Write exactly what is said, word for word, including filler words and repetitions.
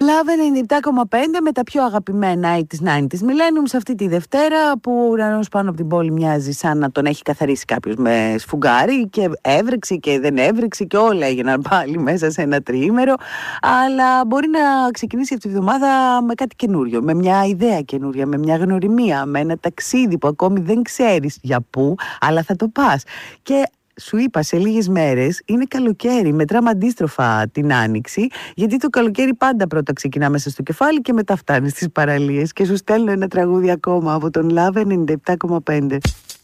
Love ενενήντα επτά κόμμα πέντε με τα πιο αγαπημένα ογδόντα ενενήντα Millennium σε αυτή τη Δευτέρα που ο ουρανός πάνω από την πόλη μοιάζει σαν να τον έχει καθαρίσει κάποιος με σφουγγάρι και έβρεξε και δεν έβρεξε και όλα έγιναν πάλι μέσα σε ένα τριήμερο, αλλά μπορεί να ξεκινήσει αυτή τη βδομάδα με κάτι καινούριο, με μια ιδέα καινούρια, με μια γνωριμία, με ένα ταξίδι που ακόμη δεν ξέρεις για πού, αλλά θα το πας. Και σου είπα σε λίγες μέρες είναι καλοκαίρι, μετράμε αντίστροφα την άνοιξη, γιατί το καλοκαίρι πάντα πρώτα ξεκινά μέσα στο κεφάλι και μετά φτάνει στις παραλίες. Και σου στέλνω ένα τραγούδι ακόμα από τον Love ενενήντα επτά κόμμα πέντε.